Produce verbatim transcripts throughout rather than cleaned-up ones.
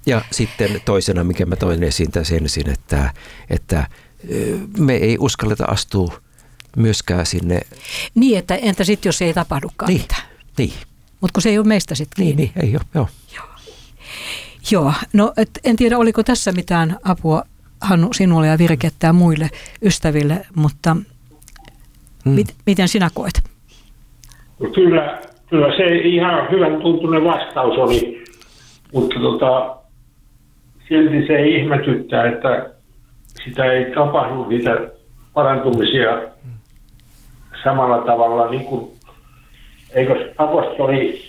Ja sitten toisena, mikä mä toin esiin tässä ensin, että, että me ei uskalleta astua myöskään sinne. Niin, että entä sitten, jos ei tapahdukaan niin, mitään? Niin. Mutta kun se ei ole meistä sitten kiinni. Niin, niin, ei ole, joo. Joo, joo. No et en tiedä, oliko tässä mitään apua, Hannu, sinulle ja virkettä ja muille ystäville, mutta hmm. mit, miten sinä koet? No kyllä, kyllä se ihan hyvän tuntunen vastaus oli, mutta tota, silti se ei ihmetyttää, että sitä ei tapahdu niitä parantumisia samalla tavalla, niin kuin eikö apostoli,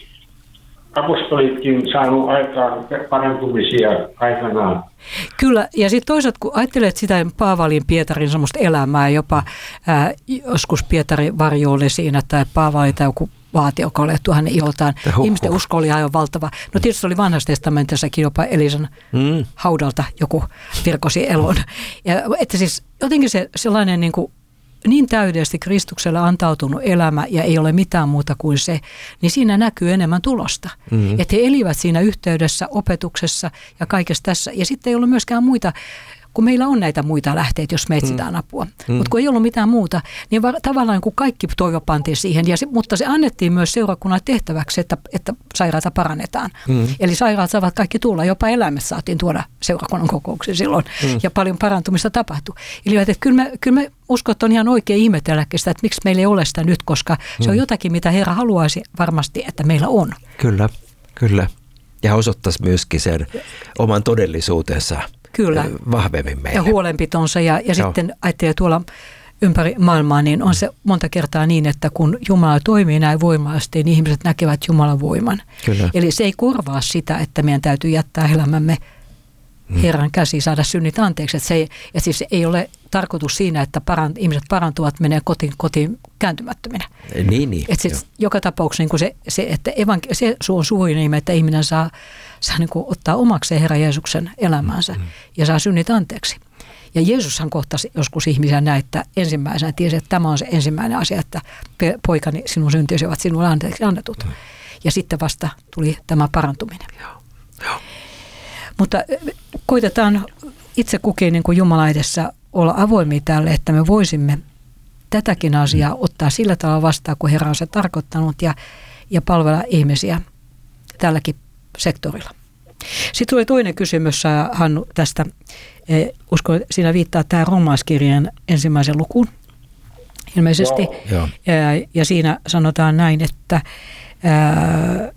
apostolitkin saanut aikaan parantumisia aikanaan? Kyllä, ja sitten toisaalta kun ajattelet sitä Paavalin, Pietarin semmoista elämää, jopa ää, joskus Pietari varjoili siinä, tai Paavali tai joku vaati, joka oli tuhannen iholtaan. Ihmisten usko oli aivan valtava. No tietysti oli vanhassa testamentissakin jopa Elisan mm. haudalta joku virkosi elon. Ja, että siis jotenkin se sellainen niin kuin niin täydellisesti Kristukselle antautunut elämä ja ei ole mitään muuta kuin se, niin siinä näkyy enemmän tulosta. Mm-hmm. Että he elivät siinä yhteydessä, opetuksessa ja kaikessa tässä. Ja sitten ei ollut myöskään muita, kun meillä on näitä muita lähteitä, jos me etsitään mm. apua. Mm. Mutta kun ei ollut mitään muuta, niin va- tavallaan kun kaikki toivo pantiin siihen, ja se, mutta se annettiin myös seurakunnan tehtäväksi, että, että sairaata parannetaan. Mm. Eli sairaat saavat kaikki tulla, jopa eläimet saatiin tuoda seurakunnan kokouksiin silloin, mm. ja paljon parantumista tapahtui. Eli että kyllä me, kyllä me uskon, että on ihan oikein ihmetelläkin sitä, että miksi meillä ei ole sitä nyt, koska mm. se on jotakin, mitä Herra haluaisi varmasti, että meillä on. Kyllä, kyllä. Ja osoittaisi myöskin sen oman todellisuutensa. Kyllä. Vahvemmin meille. Ja huolenpitonsa ja, ja sitten ajattelee tuolla ympäri maailmaa, niin on se monta kertaa niin, että kun Jumala toimii näin voimallisesti, niin ihmiset näkevät Jumalan voiman. Kyllä. Eli se ei korvaa sitä, että meidän täytyy jättää elämämme Herran käsiin, saada synnit anteeksi. Että se ei, ja siis ei ole tarkoitus siinä, että parant, ihmiset parantuvat, menee kotiin, kotiin kääntymättöminä. Niin, niin. Että siis joka tapauksessa niin se, se, että evanke- se on suuri, että ihminen saa, saa niin kuin ottaa omakseen Herran Jeesuksen elämäänsä mm. ja saa synnit anteeksi. Ja Jeesushan kohtasi joskus ihmisiä näin, että ensimmäisenä tiesi, että tämä on se ensimmäinen asia, että poikani, sinun syntisi ovat sinulle anteeksi annetut. Mm. Ja sitten vasta tuli tämä parantuminen. Joo. Joo. Mutta koitetaan itse kukin niin kuin Jumala edessä olla avoimia tälle, että me voisimme tätäkin asiaa ottaa sillä tavalla vastaan, kun Herra on se tarkoittanut ja, ja palvella ihmisiä tälläkin sektorilla. Sitten tuli toinen kysymys, Hannu, tästä. Uskon, että siinä viittaa tämä Roomaalaiskirjeen ensimmäisen lukuun ilmeisesti. Joo. Ja, ja siinä sanotaan näin, että ää,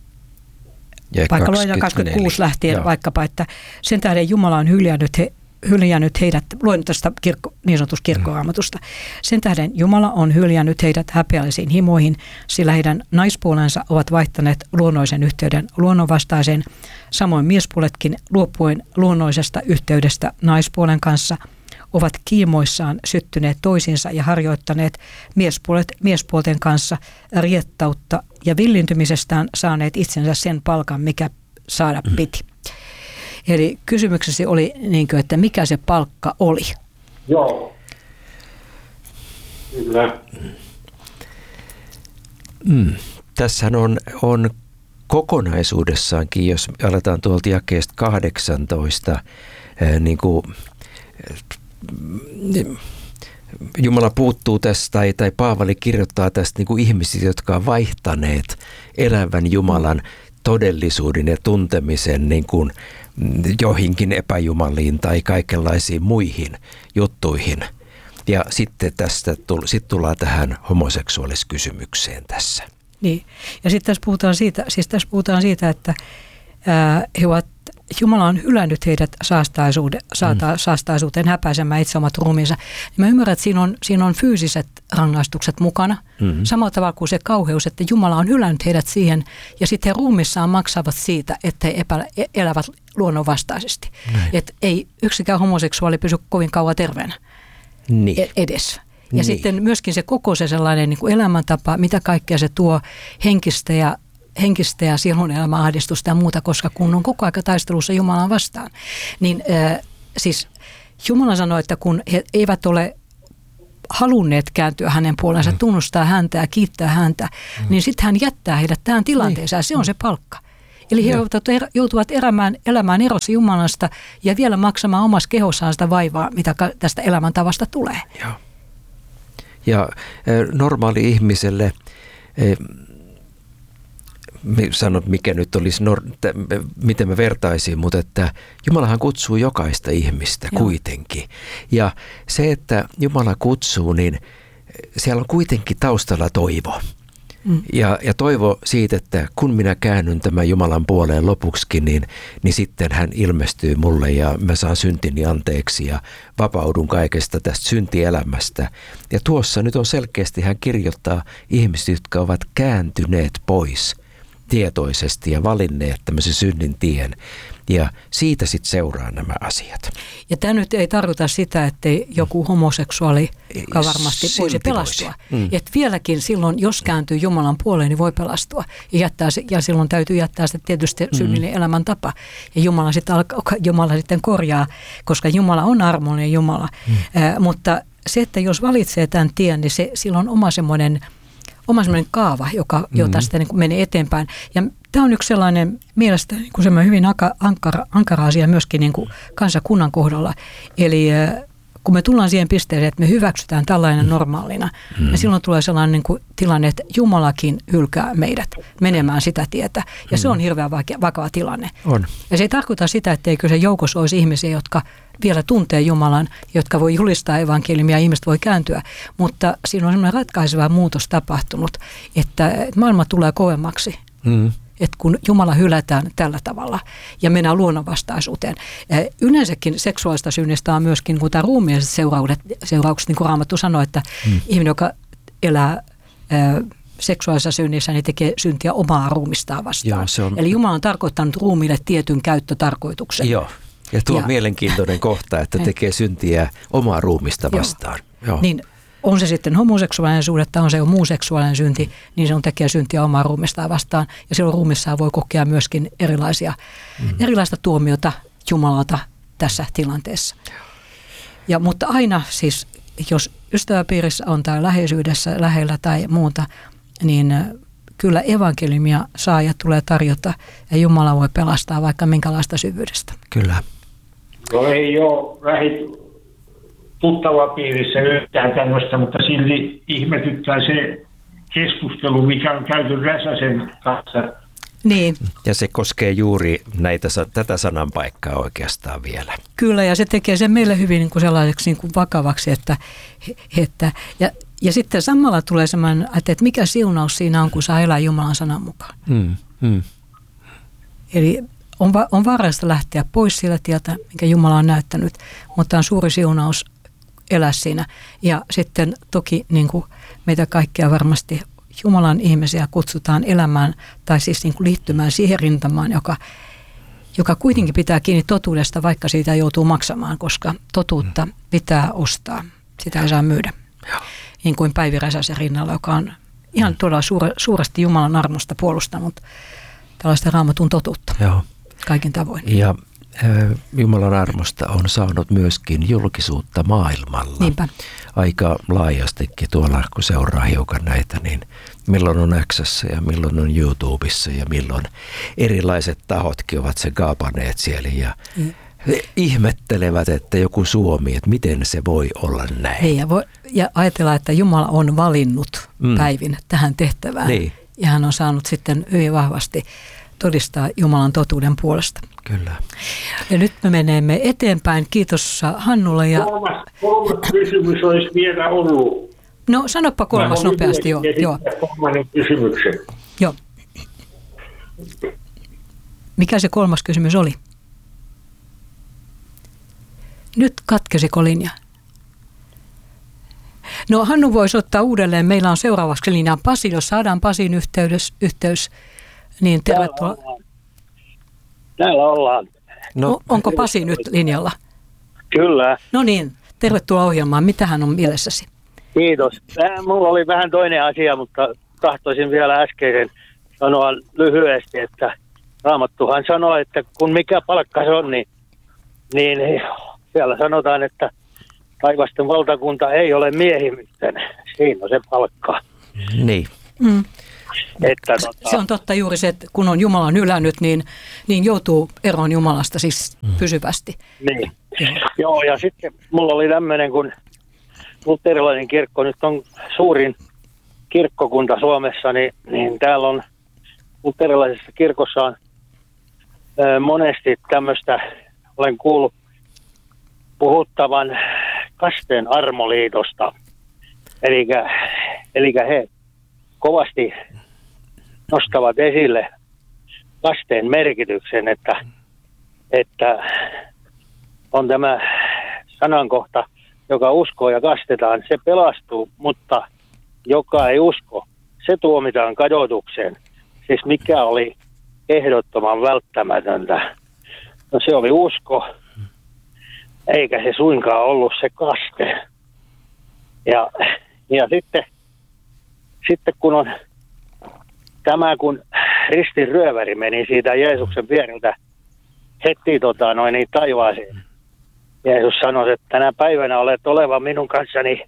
vaikka luetaan kaksikymmentäkuusi lähtien Joo. vaikkapa, että sen tähden Jumala on hyljännyt, he, hyljännyt heidät, luen tästä kirkko, niin sanotusta kirkkoraamatusta, sen tähden Jumala on hyljännyt heidät häpeällisiin himoihin, sillä heidän naispuolensa ovat vaihtaneet luonnoisen yhteyden luonnonvastaiseen, samoin miespuoletkin luopuen luonnoisesta yhteydestä naispuolen kanssa, ovat kiimoissaan syttyneet toisiinsa ja harjoittaneet miespuolet miespuolten kanssa riettautta ja villintymisestään saaneet itsensä sen palkan, mikä saada piti. Mm. Eli kysymyksesi oli, niin kuin, että mikä se palkka oli? Joo. Kyllä. Mm. Tässähän on, on kokonaisuudessaankin, jos aletaan tuolta jakeesta kahdeksantoista, niin kuin Jumala puuttuu tästä, tai, tai Paavali kirjoittaa tästä niin kuin ihmisistä, jotka ovat vaihtaneet elävän Jumalan todellisuuden ja tuntemisen niin kuin joihinkin epäjumaliin tai kaikenlaisiin muihin juttuihin. Ja sitten tästä sit tullaan tähän homoseksuaaliskysymykseen tässä. Niin, ja sitten tässä puhutaan siitä, siis tässä puhutaan siitä, että ää, he ovat Jumala on hylännyt heidät saastaisuuteen, saata, saastaisuuteen häpäisemään itse omat ruumiinsa. Mä ymmärrän, että siinä on, siinä on fyysiset rangaistukset mukana. Mm-hmm. Samalla tavalla kuin se kauheus, että Jumala on hylännyt heidät siihen ja sitten he ruumissaan maksavat siitä, että he epä, elävät luonnonvastaisesti. Että ei yksikään homoseksuaali pysy kovin kauan terveenä niin. edes. Ja niin. Sitten myöskin se koko se sellainen niin kuin elämäntapa, mitä kaikkea se tuo henkistä ja henkistä ja sielun elämän ahdistusta ja muuta, koska kun on koko aika taistelussa Jumalaan vastaan, niin äh, siis Jumala sanoi, että kun he eivät ole halunneet kääntyä hänen puolensa, mm. tunnustaa häntä ja kiittää häntä, mm. niin sitten hän jättää heidät tähän tilanteeseen ja se on se palkka. Eli he joutuvat elämään, elämään erossa Jumalasta ja vielä maksamaan omassa kehossaan sitä vaivaa, mitä tästä elämäntavasta tulee. Joo. Ja normaali ihmiselle, sanot mikä nyt olisi, miten mä vertaisin, mutta että Jumalahan kutsuu jokaista ihmistä Joo. kuitenkin. Ja se, että Jumala kutsuu, niin siellä on kuitenkin taustalla toivo. Mm. Ja, ja toivo siitä, että kun minä käännyn tämän Jumalan puoleen lopuksikin, niin, niin sitten hän ilmestyy mulle ja mä saan syntini anteeksi ja vapaudun kaikesta tästä syntielämästä. Ja tuossa nyt on selkeästi, hän kirjoittaa ihmiset, jotka ovat kääntyneet pois tietoisesti ja valinneet tämmöisen synnin tien. Ja siitä sitten seuraa nämä asiat. Ja tämä nyt ei tarkoita sitä, että joku homoseksuaali, joka varmasti Silti voisi pelastua. Voisi. Mm. Että vieläkin silloin, jos kääntyy Jumalan puoleen, niin voi pelastua. Ja, jättää se, ja silloin täytyy jättää se tietysti synnillinen mm. elämäntapa. Ja Jumala sitten, alkaa, Jumala sitten korjaa, koska Jumala on armollinen Jumala. Mm. Äh, mutta se, että jos valitsee tämän tien, niin se, silloin on oma semmoinen oma semmoinen kaava, joka, mm-hmm. jota sitten niin menee eteenpäin. Ja tämä on yksi sellainen mielestäni niin semmoinen hyvin ankara, ankara asia myöskin niin kuin kansakunnan kohdalla. Eli kun me tullaan siihen pisteeseen, että me hyväksytään tällainen normaalina, mm-hmm. niin silloin tulee sellainen niin kuin tilanne, että Jumalakin hylkää meidät menemään sitä tietä. Ja mm-hmm. se on hirveän vaikea, vakava tilanne. On. Ja se ei tarkoita sitä, etteikö se joukossa olisi ihmisiä, jotka vielä tuntee Jumalan, jotka voi julistaa evankeliumia ja ihmiset voi kääntyä. Mutta siinä on sellainen ratkaiseva muutos tapahtunut, että maailma tulee kovemmaksi. Mm-hmm. Että kun Jumala hylätään tällä tavalla ja mennään luonnonvastaisuuteen. Yleensäkin seksuaalista synnistä on myöskin kun tämä ruumiilliset seuraukset, seuraukset, niin kuin Raamattu sanoi, että mm. ihminen, joka elää ä, seksuaalisessa synnissä, niin tekee syntiä omaa ruumistaan vastaan. Joo, on... Eli Jumala on tarkoittanut ruumiille tietyn käyttötarkoituksen. Joo, ja tuo ja... on mielenkiintoinen kohta, että tekee syntiä omaa ruumista vastaan. Joo. Joo. Niin, on se sitten homoseksuaalinen suhde tai on se muu seksuaalinen synti, niin se on tekee syntiä omaa ruumistaan vastaan. Ja silloin ruumissaan voi kokea myöskin erilaisia, mm. erilaista tuomiota Jumalalta tässä tilanteessa. Ja, mutta aina siis, jos ystäväpiirissä on tai läheisyydessä lähellä tai muuta, niin kyllä evankeliumia saa ja tulee tarjota ja Jumala voi pelastaa vaikka minkälaista syvyydestä. Kyllä. No ei ole lähi tuttava piirissä yhtään tämmöistä, mutta silti ihmetyttää se keskustelu, mikä on käyty Räsäsen kanssa. Niin. Ja se koskee juuri näitä, tätä sananpaikkaa oikeastaan vielä. Kyllä, ja se tekee sen meille hyvin niin kuin sellaiseksi niin kuin vakavaksi, että, että ja, ja sitten samalla tulee semmoinen, että mikä siunaus siinä on, kun saa elää Jumalan sanan mukaan. Mm, mm. Eli on, va, on vaarallista lähteä pois sillä tieltä, minkä Jumala on näyttänyt, mutta on suuri siunaus elää siinä. Ja sitten toki niin kuin meitä kaikkia varmasti Jumalan ihmisiä kutsutaan elämään tai siis niin kuin liittymään siihen rintamaan, joka, joka kuitenkin pitää kiinni totuudesta, vaikka siitä joutuu maksamaan, koska totuutta pitää ostaa. Sitä ei saa myydä. Niin kuin Päivi Räsäsen rinnalla, joka on ihan todella suure, suuresti Jumalan armosta puolustanut tällaista Raamatun totuutta. Joo. Kaikin tavoin. Ja Jumalan armosta on saanut myöskin julkisuutta maailmalla. Niinpä. Aika laajastikin tuolla, kun seuraa hiukan näitä, niin milloin on X:ssä ja milloin on YouTubessa ja milloin erilaiset tahotkin ovat sen kaapaneet siellä ja mm. ihmettelevät, että joku Suomi, että miten se voi olla näin. Niin, ja, voi, ja ajatellaan, että Jumala on valinnut mm. Päivin tähän tehtävään niin. Ja hän on saanut sitten hyvin vahvasti todistaa Jumalan totuuden puolesta. Kyllä. Ja nyt me menemme eteenpäin. Kiitos Hannulle. Ja... Kolmas, kolmas kysymys olisi vielä ollut. No sanoppa kolmas nopeasti. Jo. Joo. Kolmannen kysymyksen. Joo. Mikä se kolmas kysymys oli? Nyt katkesiko linja? No Hannu voisi ottaa uudelleen. Meillä on seuraavaksi linjaan Pasi. Jos saadaan Pasin yhteys, yhteys niin tervetuloa. Täällä ollaan. Täällä ollaan. No, onko Pasi nyt linjalla? Kyllä. No niin, tervetuloa ohjelmaan. Mitähän on mielessäsi? Kiitos. Mulla oli vähän toinen asia, mutta tahtoisin vielä äskeisen sanoa lyhyesti, että Raamattuhan sanoo, että kun mikä palkka se on, niin, niin siellä sanotaan, että taivasten valtakunta ei ole miehimisten. Siinä on se palkka. Niin. Mm. Että, tota, se on totta juuri se, että kun on Jumalan hylännyt, niin, niin joutuu eroon Jumalasta siis mm. pysyvästi. Niin. Joo. Joo, ja sitten mulla oli tämmöinen, kun luterilainen kirkko nyt on suurin kirkkokunta Suomessa, niin, niin täällä on luterilaisessa kirkossa on ö, monesti tämmöistä, olen kuullut puhuttavan kasteen armoliitosta. Eli he kovasti nostavat esille kasteen merkityksen, että, että on tämä sanankohta, joka uskoo ja kastetaan, se pelastuu, mutta joka ei usko, se tuomitaan kadotukseen. Siis mikä oli ehdottoman välttämätöntä? No se oli usko, eikä se suinkaan ollut se kaste. Ja, ja sitten, sitten kun on tämä, kun ristin ryöväri meni siitä Jeesuksen viereltä heti tota, noin niin taivaaseen. Jeesus sanoi, että tänä päivänä olet oleva minun kanssani.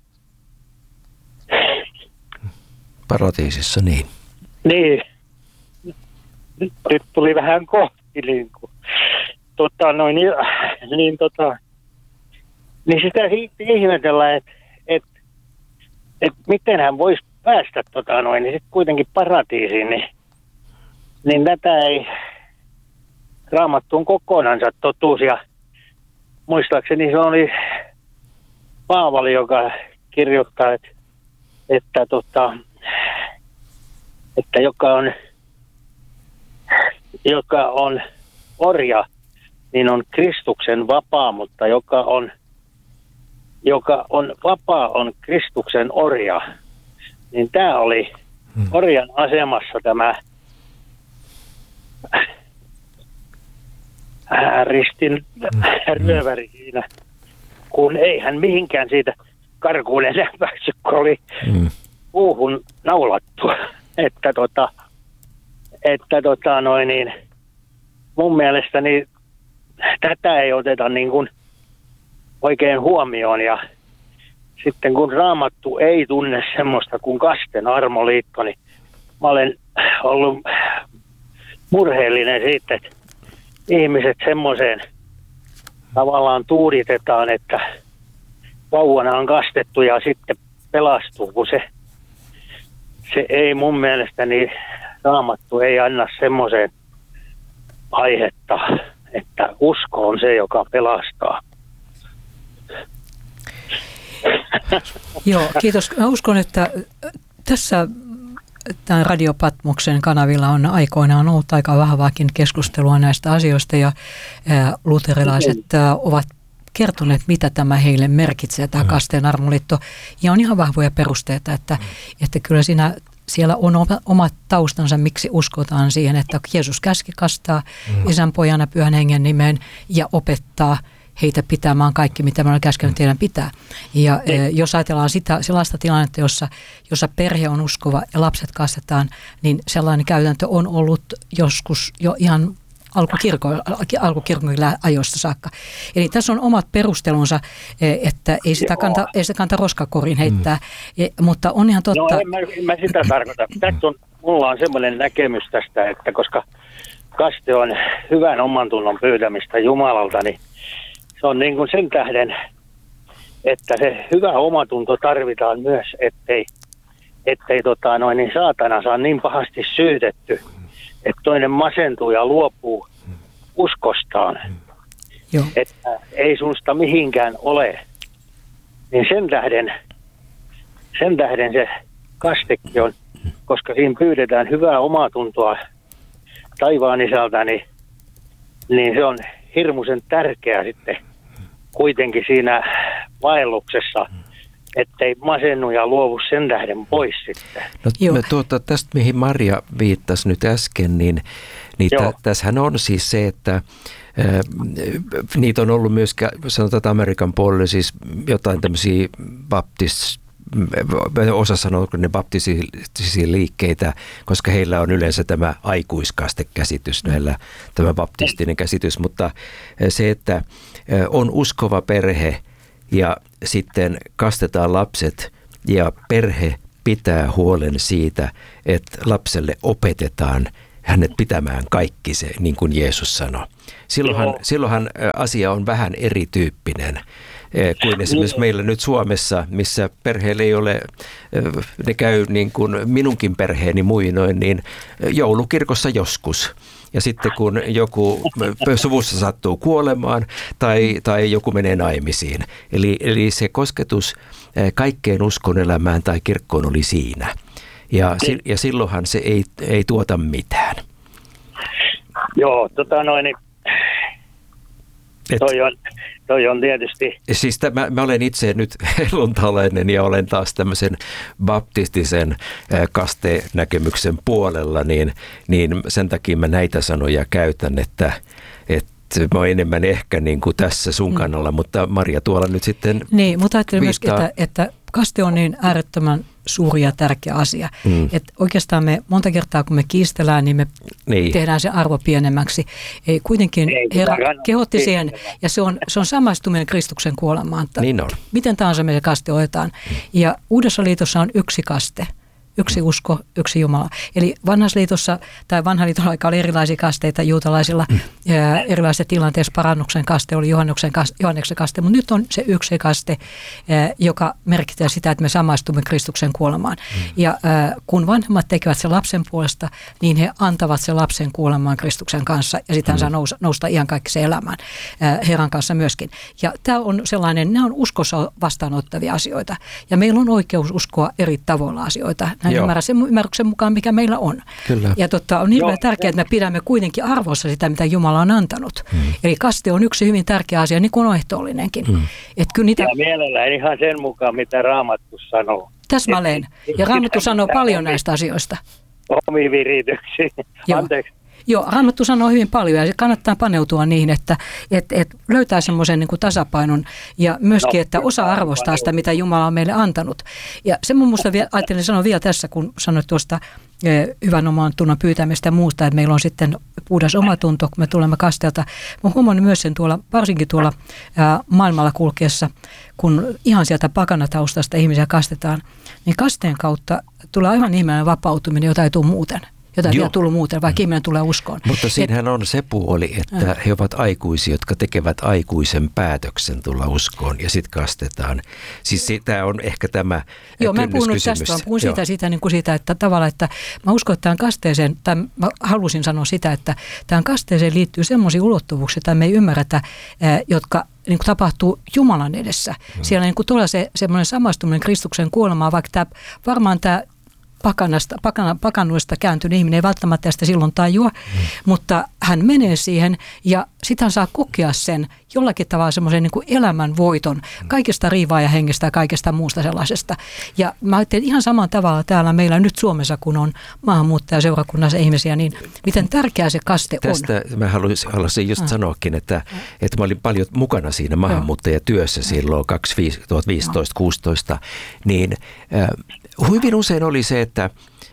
Paratiisissa, niin. Niin. Nyt tuli vähän kohti, niin kuin, tota, noin, niin, niin, tota, niin sitä ihmetellään, että et, et miten hän voisi päästä tota, noin, niin sitten kuitenkin paratiisiin, niin, niin tätä ei Raamattuun kokonansa totuus. Ja muistaakseni se oli Paavali, joka kirjoittaa, että, että, tota, että joka on joka on orja, niin on Kristuksen vapaa, mutta joka on, joka on vapaa, on Kristuksen orja. Niin tämä oli orjan asemassa tämä ristin ryöväri siinä, kun ei hän mihinkään siitä karkuun enää päässyt, kun oli puuhun naulattu. Että tota, että tota noin niin, mun mielestäni tätä ei oteta niin kuin oikein huomioon, ja sitten kun Raamattu ei tunne semmoista kuin kasten armoliitto, niin mä olen ollut murheellinen siitä, että ihmiset semmoiseen tavallaan tuuditetaan, että vauvana on kastettu ja sitten pelastuu, kun se, se ei mun mielestäni, Raamattu ei anna semmoiseen aihetta, että usko on se, joka pelastaa. Joo, kiitos. Mä uskon, että tässä tämän Radio Patmoksen kanavilla on aikoinaan ollut aika vahvaakin keskustelua näistä asioista, ja luterilaiset ovat kertoneet, mitä tämä heille merkitsee, tämä kasteen armoliitto, ja on ihan vahvoja perusteita, että, että kyllä siinä siellä on omat taustansa, miksi uskotaan siihen, että Jeesus käski kastaa mm. Isän, Pojan ja Pyhän Hengen nimeen ja opettaa heitä pitämään kaikki, mitä me ollaan käskenyt teidän pitää. Ja mm. e, jos ajatellaan sitä, sellaista tilannetta, jossa, jossa perhe on uskova ja lapset kastetaan, niin sellainen käytäntö on ollut joskus jo ihan alkukirkon, alkukirkon ajoista saakka. Eli tässä on omat perustelunsa, että ei sitä kanta, ei sitä kanta roskakoriin heittää, mm. mutta on ihan totta. No en mä, en mä sitä tarkoita. Tästä on, mulla on semmoinen näkemys tästä, että koska kaste on hyvän omantunnon pyytämistä Jumalalta, niin se on niin kuin sen tähden, että se hyvä omatunto tarvitaan myös, ettei, ettei tota noin, niin saatana saa niin pahasti syytetty, että toinen masentuu ja luopuu uskostaan, Joo. että ei sunsta mihinkään ole. Niin sen tähden, sen tähden se kastekin on, koska siinä pyydetään hyvää omatuntoa taivaan isältä, niin, niin se on hirmuisen tärkeää sitten kuitenkin siinä vaelluksessa, ettei masennu ja luovu sen tähden pois sitten. No, tuota, tästä, mihin Maria viittasi nyt äsken, niin, niin tä, tässähän on siis se, että ää, niitä on ollut myös, sanotaan, että Amerikan puolella siis jotain tämmöisiä baptist, osa sanoo, ne baptistisia liikkeitä, koska heillä on yleensä tämä aikuiskastekäsitys, näillä tämä baptistinen käsitys, mutta se, että on uskova perhe, ja sitten kastetaan lapset ja perhe pitää huolen siitä, että lapselle opetetaan hänet pitämään kaikki se, niin kuin Jeesus sanoi. Silloinhan, silloinhan asia on vähän erityyppinen kuin esimerkiksi meillä nyt Suomessa, missä perheellä ei ole, ne käy niin kuin minunkin perheeni muinoin, niin joulukirkossa joskus. Ja sitten kun joku suvussa sattuu kuolemaan tai, tai joku menee naimisiin. Eli, eli se kosketus kaikkeen uskon elämään tai kirkkoon oli siinä. Ja, ja silloinhan se ei, ei tuota mitään. Joo, tota noin, toi on, toi on tietysti. Siis mä, mä olen itse nyt helluntalainen ja olen taas tämmöisen baptistisen kastenäkemyksen puolella, niin, niin sen takia mä näitä sanoja käytän, että, että mä oon enemmän ehkä niin kuin tässä sun kannalla, mm. mutta Maria tuolla nyt sitten Niin, mutta ajattelen myöskin, että, että kaste on niin äärettömän suuri ja tärkeä asia. Mm. Että oikeastaan me monta kertaa, kun me kiistellään, niin me niin. tehdään se arvo pienemmäksi. Ei, kuitenkin Ei, Herra kehotti siihen, ja se on, se on samaistuminen Kristuksen kuolemaan. Niin on. Miten tahansa me se kaste otetaan. Mm. Ja Uudessa liitossa on yksi kaste. Yksi usko, yksi Jumala. Eli vanhassa liitossa tai vanhan liiton aika oli erilaisia kasteita juutalaisilla. Mm. Erilaisissa tilanteissa parannuksen kaste oli Johanneksen kaste, Johanneksen kaste, mutta nyt on se yksi kaste, joka merkitsee sitä, että me samaistumme Kristuksen kuolemaan. Mm. Ja kun vanhemmat tekevät sen lapsen puolesta, niin he antavat sen lapsen kuolemaan Kristuksen kanssa ja sitten hän mm. saa nousta, nousta iankaikkiseen elämään Herran kanssa myöskin. Ja tämä on sellainen, nämä on uskossa vastaanottavia asioita ja meillä on oikeus uskoa eri tavoilla asioita. Hän ymmärrä sen ymmärryksen mukaan, mikä meillä on. Kyllä. Ja totta, on hirveän tärkeää, että me pidämme kuitenkin arvossa sitä, mitä Jumala on antanut. Mm. Eli kaste on yksi hyvin tärkeä asia, niin kuin on ehtoollinenkin. Mm. Et kyllä niitä... Ja mielellään ihan sen mukaan, mitä Raamattu sanoo. Täsmälleen. Ja Raamattu sanoo paljon näistä asioista. Omiin virityksiin. Anteeksi. Joo, Raamattu sanoo hyvin paljon ja kannattaa paneutua niihin, että et, et löytää semmoisen niin kuin tasapainon ja myöskin, että osaa arvostaa sitä, mitä Jumala on meille antanut. Ja se mun muista vielä, ajattelin sanoa vielä tässä, kun sanoit tuosta e, hyvän oman tunnon pyytämistä ja muusta, että meillä on sitten puhdas omatunto, kun me tulemme kasteelta. Mä huomannut myös sen tuolla, varsinkin tuolla ää, maailmalla kulkeessa, kun ihan sieltä pakanataustasta ihmisiä kastetaan, niin kasteen kautta tulee aivan ihmeellinen vapautuminen, jota ei tule muuten. Jota ei vielä tullut muuten, vaikka ihminen tulee uskoon. Mutta siinähän on se puoli, että äh. he ovat aikuisia, jotka tekevät aikuisen päätöksen tulla uskoon ja sitten kastetaan. Siis tämä on ehkä tämä Joo, mä en puhunut tästä, mä puhun siitä, siitä, niin kuin siitä, että tavallaan, että mä uskon, että tähän kasteeseen, tai mä halusin sanoa sitä, että tähän kasteeseen liittyy semmoisia ulottuvuuksia, että me ei ymmärretä, jotka niin kuin tapahtuu Jumalan edessä. Hmm. Siellä niin kuin tulee se semmoinen samaistuminen Kristuksen kuolemaan, vaikka tämä, varmaan tämä Pakanasta, pakana, pakannuista kääntynyt ihminen ei välttämättä sitä silloin tajua, mm. mutta hän menee siihen ja sitten hän saa kokea sen jollakin tavalla semmoisen niin kuin elämän voiton kaikesta riivaa ja hengestä ja kaikesta muusta sellaisesta. Ja mä ajattelin ihan saman tavalla täällä meillä nyt Suomessa, kun on maahanmuuttajaseurakunnassa ihmisiä, niin miten tärkeä se kaste on. Tästä mä haluaisin, haluaisin just ah. sanoakin, että, että mä olin paljon mukana siinä maahanmuuttajatyössä ah. silloin kaksituhattaviisitoista kuusitoista, niin äh, hyvin usein oli se, että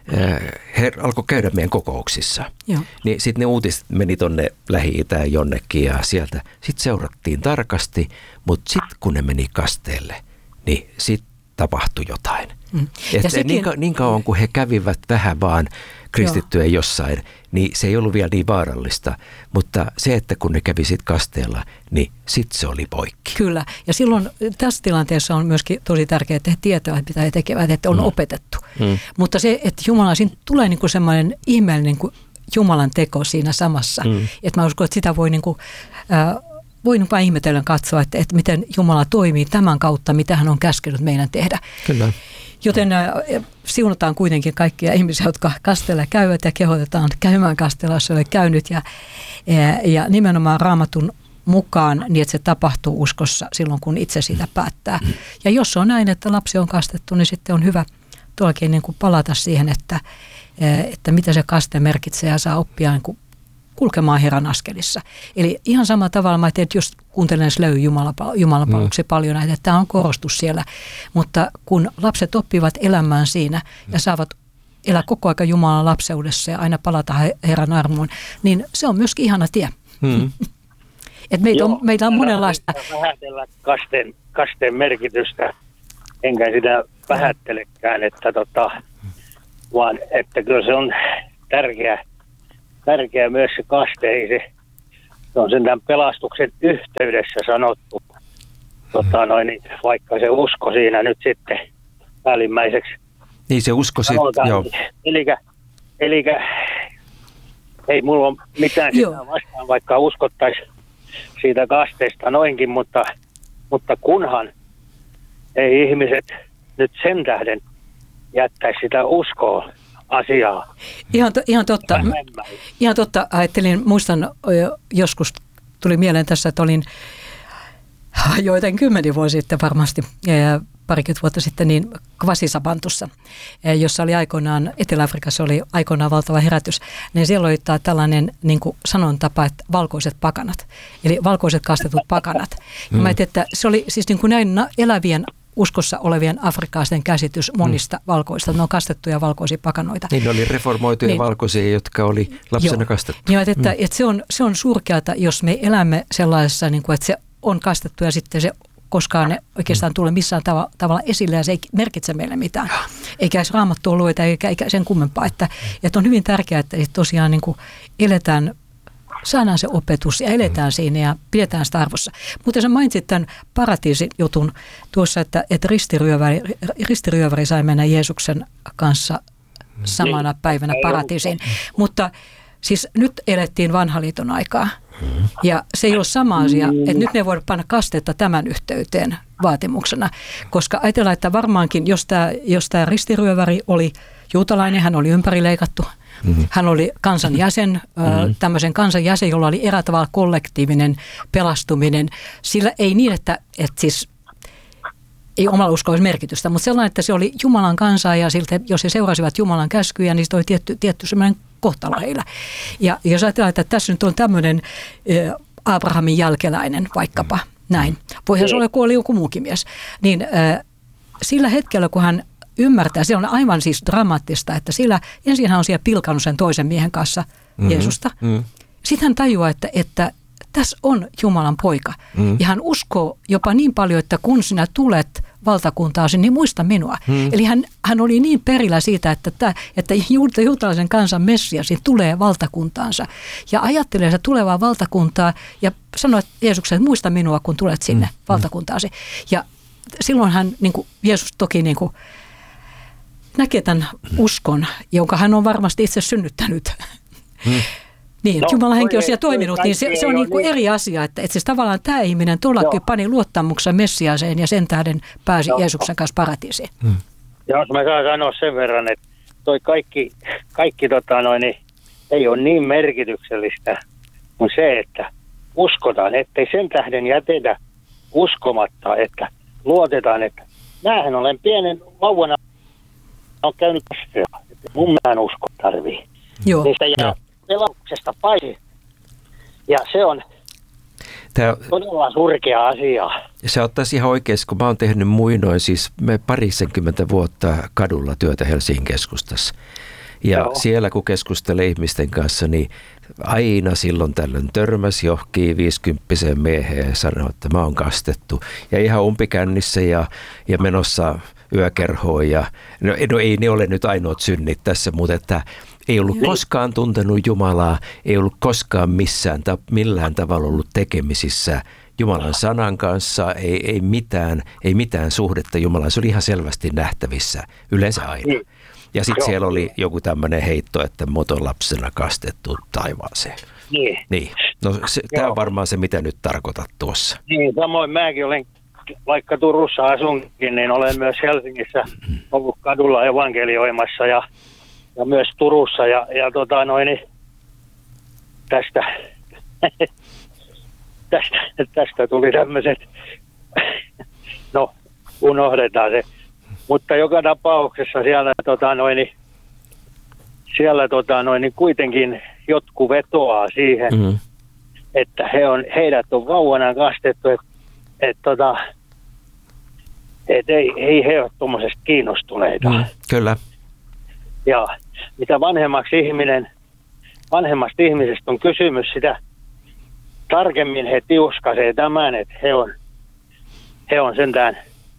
he alkoi käydä meidän kokouksissa. Joo. Niin sitten ne uutiset meni tonne Lähi-Itään jonnekin ja sieltä sitten seurattiin tarkasti, mutta sitten kun ne meni kasteelle, niin sitten tapahtui jotain. Mm. Että sekin... niin, ka- niin kauan kuin he kävivät vähän vaan kristittyä Joo. jossain, niin se ei ollut vielä niin vaarallista. Mutta se, että kun ne kävi sitten kasteella, niin sitten se oli poikki. Kyllä. Ja silloin tässä tilanteessa on myöskin tosi tärkeää, että he tietävät, mitä he tekevät, että on mm. opetettu. Mm. Mutta se, että Jumala, siinä tulee niin kuin semmoinen ihmeellinen kuin Jumalan teko siinä samassa. Mm. Että mä uskon, että sitä voi niin kuin, äh, voi niin vain ihmetellen katsoa, että, että miten Jumala toimii tämän kautta, mitä hän on käskenyt meidän tehdä. Kyllä. Joten äh, siunataan kuitenkin kaikkia ihmisiä, jotka kasteella käyvät ja kehotetaan käymään kasteella, jos ei käynyt. Ja, ja, ja nimenomaan Raamatun mukaan niin, että se tapahtuu uskossa silloin, kun itse siitä päättää. Ja jos on näin, että lapsi on kastettu, niin sitten on hyvä tuollakin niin kuin palata siihen, että, että mitä se kaste merkitsee ja saa oppia niin kuin kulkemaan Herran askelissa. Eli ihan sama tavalla, mä ajattelin, että just kuuntelen Slöy Jumalapalveluksi mm. paljon näitä, että tämä on korostus siellä. Mutta kun lapset oppivat elämään siinä ja saavat elää koko ajan Jumalan lapseudessa ja aina palata Herran armoon, niin se on myöskin ihana tie. Mm. Et meitä, on, meitä on monenlaista. Vähätellä kasteen, kasteen merkitystä. enkä sitä vähättelekään, että tota, vaan että kyllä se on tärkeä, tärkeä myös se kaste, ei se, se on sen tämän pelastuksen yhteydessä sanottu, tota, noin, vaikka se usko siinä nyt sitten päällimmäiseksi. Niin se usko sitten, joo. Elikkä, elikkä ei mulla ole mitään sitä vastaan, vaikka uskottaisiin siitä kasteesta noinkin, mutta, mutta kunhan ei ihmiset nyt sen tähden jättäisi sitä uskoa asiaa. Ihan, to, ihan totta. Ihan totta. Ajattelin, muistan joskus, tuli mieleen tässä, että olin joiten kymmenen vuosi sitten varmasti, parikymmentä vuotta sitten, niin Kvasisabantussa, jossa oli aikoinaan, Etelä-Afrikassa oli aikoinaan valtava herätys, niin siellä oli tällainen niin kuin sanontapa, että valkoiset pakanat, eli valkoiset kastetut pakanat. Mm. Ja mä ajattelin, että se oli siis niin kuin näin elävien uskossa olevien afrikkalaisten käsitys monista mm. valkoista. Ne on kastettuja valkoisia pakanoita. Niin ne oli reformoituja niin, valkoisia, jotka oli lapsena joo, kastettu. Joo, että, mm. että se on, se on surkeata, jos me elämme sellaisessa, niin kuin, että se on kastettu ja sitten se koskaan ne oikeastaan tule missään tav- tavalla esille ja se ei merkitse meille mitään. Eikä edes Raamattua lueta eikä, eikä sen kummempaa. Että, että on hyvin tärkeää, että tosiaan niin kuin eletään, saadaan se opetus ja eletään siinä ja pidetään sitä arvossa. Mutta sä mainitsit tämän paratiisin jutun tuossa, että, että ristiryöväri, ristiryöväri sai mennä Jeesuksen kanssa samana päivänä paratiisiin. Mutta siis nyt elettiin vanhan liiton aikaa. Ja se ei ole sama asia, että nyt ne voidaan panna kastetta tämän yhteyteen vaatimuksena, koska ajatellaan, että varmaankin, jos tämä, jos tämä ristiryöväri oli juutalainen, hän oli ympärileikattu, mm-hmm. hän oli kansan jäsen, mm-hmm. tämmöisen kansan jäsen, jolla oli eräällä tavalla kollektiivinen pelastuminen, sillä ei niin, että, että siis ei omalla uskolla olisi merkitystä, mutta sellainen, että se oli Jumalan kansaa ja siltä, jos he seurasivat Jumalan käskyjä, niin se oli tietty, tietty semmoinen kohtalo heillä. Ja jos ajatellaan, että tässä nyt on tämmöinen äh, Abrahamin jälkeläinen vaikkapa, näin, voihan se olla, kun oli joku muukin mies, niin äh, sillä hetkellä, kun hän ymmärtää, se on aivan siis dramaattista, että sillä ensin hän on siellä pilkannut sen toisen miehen kanssa mm-hmm. Jeesusta. Mm-hmm. Sitten hän tajuaa, että, että tässä on Jumalan poika. Mm-hmm. Ja hän uskoo jopa niin paljon, että kun sinä tulet valtakuntaasi, niin muista minua. Hmm. Eli hän, hän oli niin perillä siitä, että, tämä, että juutalaisen kansan Messias tulee valtakuntaansa. Ja ajattelee sitä tulevaa valtakuntaa ja sanoo Jeesukselle, että muista minua, kun tulet sinne hmm. valtakuntaasi. Ja silloin hän, niin kuin Jeesus toki niin kuin, näkee tämän uskon, jonka hän on varmasti itse synnyttänyt. Hmm. Niin, no, Jumalan henki on siellä toiminut, niin se, se on niin kuin eri asia, että, että siis tavallaan tämä ihminen tuollakin pani luottamuksen Messiaaseen ja sen tähden pääsi no. Jeesuksen kanssa paratiisiin. Hmm. Jos mä saan sanoa sen verran, että toi kaikki, kaikki tota noin, ei ole niin merkityksellistä kuin se, että uskotaan, ettei sen tähden jätetä uskomatta, että luotetaan, että näähän olen pienen vauvana on käynyt kasvaa, että mun mä en usko tarvii. Joo. Niistä jää pelauksesta paitsi. Ja se on Tää, todella surkea asia. Se ottaisi ihan oikeasti, kun mä oon tehnyt muinoin, siis me parisenkymmentä vuotta kadulla työtä Helsingin keskustassa. Ja Joo. siellä kun keskustelee ihmisten kanssa, niin aina silloin tällöin törmäsi johonkin viisikymppiseen mieheen ja sanoi, että mä oon kastettu. Ja ihan umpikännissä ja, ja menossa yökerhoon. Ja, no, no ei ne ole nyt ainoat synnit tässä, mutta että ei ollut koskaan tuntenut Jumalaa, ei ollut koskaan missään, millään tavalla ollut tekemisissä Jumalan sanan kanssa, ei, ei, mitään, ei mitään suhdetta Jumalaan. Se oli ihan selvästi nähtävissä, yleensä aina. Ja sitten siellä oli joku tämmöinen heitto, että motolapsena kastettu taivaaseen. Niin. niin. No tämä on varmaan se, mitä nyt tarkoitat tuossa. Niin, samoin mäkin olen, vaikka Turussa asunkin, niin olen myös Helsingissä ollut kadulla evankelioimassa ja Ja myös Turussa ja, ja tota noin, tästä, tästä, tästä tuli tämmöiset, no unohdetaan se, mutta joka tapauksessa siellä, tota noin, siellä tota noin, kuitenkin jotkut vetoaa siihen, mm-hmm. että he on, heidät on vauvana kastettu, että et, tota, et ei, ei he ole tuommoisesta kiinnostuneita. Mm, kyllä. Ja mitä vanhemmaksi ihminen, vanhemmasta ihmisestä on kysymys, sitä tarkemmin he tiuskasee tämän, että he on, he on sentään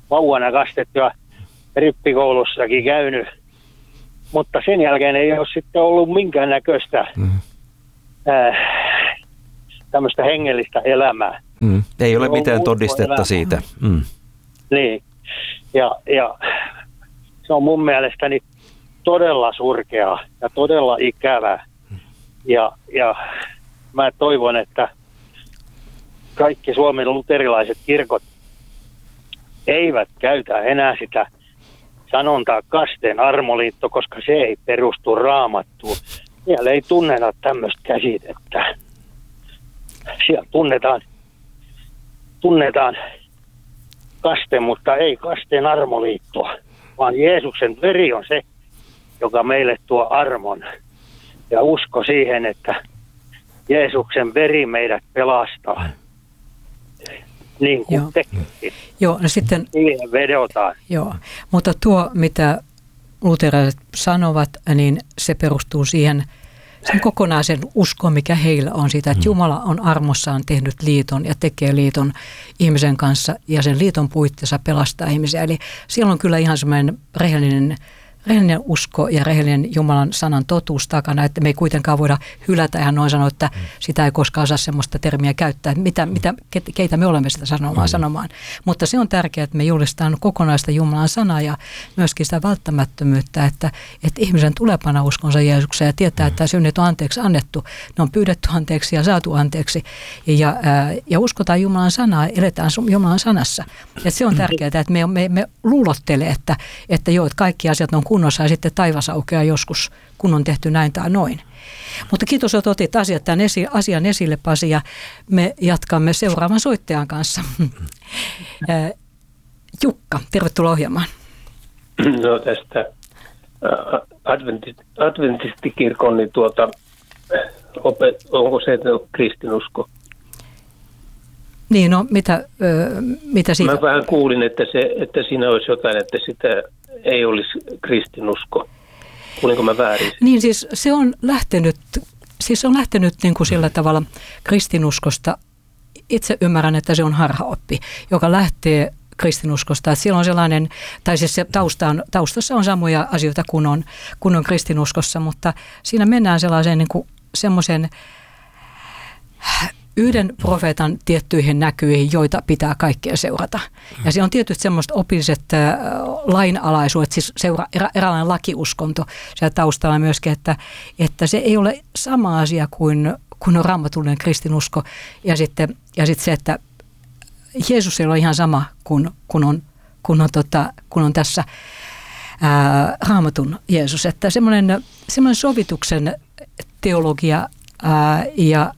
vauvana kastettu ja rippikoulussakin käynyt. Mutta sen jälkeen ei ole sitten ollut minkäännäköistä mm. äh, tämmöistä hengellistä elämää. Mm. Ei ole mitään todistetta siitä. Mm. Niin. Ja, ja se on mun mielestäni todella surkeaa ja todella ikävää. Ja, ja mä toivon, että kaikki Suomen luterilaiset kirkot eivät käytä enää sitä sanontaa kasteen armoliitto, koska se ei perustu Raamattuun. Siellä ei tunneta tämmöistä käsitettä. Siellä tunnetaan, tunnetaan kaste, mutta ei kasteen armoliittoa, vaan Jeesuksen veri on se, joka meille tuo armon. Ja usko siihen, että Jeesuksen veri meidät pelastaa. Niin kuin Joo. tekee. Joo, no sitten, siihen vedotaan. Joo, mutta tuo, mitä luterilaiset sanovat, niin se perustuu siihen sen kokonaisen uskon, mikä heillä on siitä, että Jumala on armossaan tehnyt liiton ja tekee liiton ihmisen kanssa ja sen liiton puitteissa pelastaa ihmisiä. Eli siellä on kyllä ihan semmoinen rehellinen rehellinen usko ja rehellinen Jumalan sanan totuus takana, että me ei kuitenkaan voida hylätä ihan noin sanoa, että sitä ei koskaan saa semmoista termiä käyttää, mitä, mitä, keitä me olemme sitä sanomaan, sanomaan. Mutta se on tärkeää, että me julistetaan kokonaista Jumalan sanaa ja myöskin sitä välttämättömyyttä, että, että ihmisen tulee panna uskonsa Jeesukseen ja tietää, että synnit on anteeksi annettu, ne on pyydetty anteeksi ja saatu anteeksi ja, ää, ja uskotaan Jumalan sanaa, eletään Jumalan sanassa. Et se on tärkeää, että me, me, me luulottelee, että, että joo, että kaikki asiat on kunnossa ja sitten taivas aukeaa joskus, kun on tehty näin tai noin. Mutta kiitos, että otit asiat tämän esi- asian esille, Pasi, ja me jatkamme seuraavan soittajan kanssa. Jukka, tervetuloa ohjelmaan. No tästä adventi- adventistikirkon, niin tuota, opet- onko se kristinusko? Niin, no mitä, ö, mitä siitä? Mä vähän kuulin, että, se, että siinä olisi jotain, että sitä ei olisi kristinusko. Kuulinko mä väärin? Niin siis se on lähtenyt, siis on lähtenyt niin kuin sillä tavalla kristinuskosta. Itse ymmärrän, että se on harhaoppi, joka lähtee kristinuskosta. Että siellä on sellainen, tai siis se tausta on, taustassa on samoja asioita kuin on, kuin on kristinuskossa, mutta siinä mennään sellaiseen niin kuin semmoisen yhden profeetan tiettyihin näkyihin, joita pitää kaikkea seurata. Ja se on tietysti semmoista opilliset äh, lainalaisuudet, siis seura, erä, eräänlainen lakiuskonto siellä taustalla myöskin, että, että se ei ole sama asia kuin, kuin on raamatullinen kristinusko. Ja sitten, ja sitten se, että Jeesus ei ole ihan sama kuin, kuin, on, kuin, on, tota, kuin on tässä ää, raamatun Jeesus. Että semmoinen, semmoinen sovituksen teologia ää, ja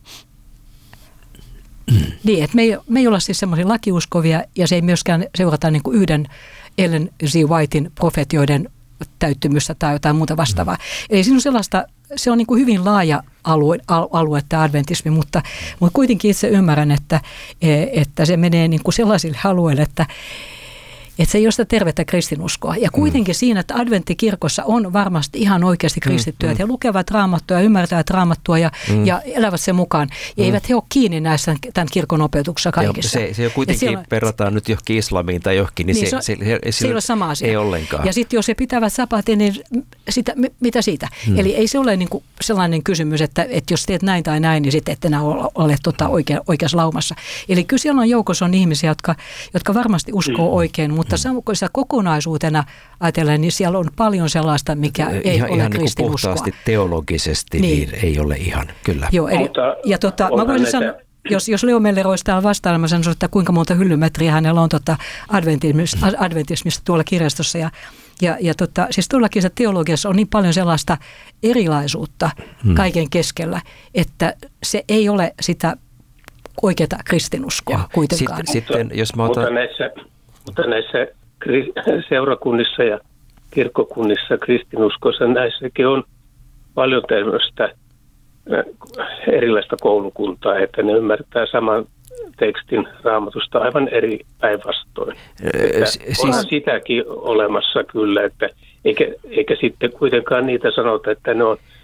niin, että me ei, me ei olla siis semmoisia lakiuskovia ja se ei myöskään seurata niin kuin yhden Ellen G. Whitein profetioiden täyttymystä tai jotain muuta vastaavaa. Eli siinä on sellaista, se on niin kuin hyvin laaja alue, alue tämä adventismi, mutta, mutta kuitenkin itse ymmärrän, että, että se menee niin kuin sellaisille alueille, että Että se ei ole sitä tervettä kristinuskoa. Ja kuitenkin mm. siinä, että adventtikirkossa on varmasti ihan oikeasti kristittyjä. Mm. He lukevat raamattua ja ymmärtävät raamattua ja, mm. ja elävät sen mukaan. Ja mm. eivät he ole kiinni näissä tämän kirkon opetuksessa kaikissa. Ja se, se kuitenkin on, verrataan nyt johonkin islamiin tai johonkin, niin, niin se, se, se, se, se ei ole sama asia. Ei ollenkaan. Ja sitten jos he pitävät sapatin, niin sitä, mitä siitä? Mm. Eli ei se ole niin kuin sellainen kysymys, että, että jos teet näin tai näin, niin sitten et enää ole, ole tota oikea, oikeassa laumassa. Eli kyllä siellä on joukossa on ihmisiä, jotka, jotka varmasti uskoo mm. oikein, mutta mm. kokonaisuutena ajatellen, niin siellä on paljon sellaista, mikä ei ihan, ole ihan kristinuskoa. Ihan puhtaasti teologisesti niin. Niin ei ole ihan, kyllä. Joo, eli, ja tota, mä voisin sanoa, jos, jos Leo Meller olisi täällä vastailla, sanoa, että kuinka monta hyllymetriä hänellä on tota adventismista, adventismista tuolla kirjastossa. Ja, ja, ja tota, siis tuollakin se teologiassa on niin paljon sellaista erilaisuutta hmm. kaiken keskellä, että se ei ole sitä oikeaa kristinuskoa ja kuitenkaan. Sitten, sitten, jos mä otan... Mutta näissä, mutta näissä seurakunnissa ja kirkkokunnissa, kristinuskossa, näissäkin on paljon tämmöistä erilaista koulukuntaa, että ne ymmärtää saman tekstin Raamatusta aivan eri päinvastoin. Siis... Onhan sitäkin olemassa kyllä, että eikä, eikä sitten kuitenkaan niitä sanota, että ne on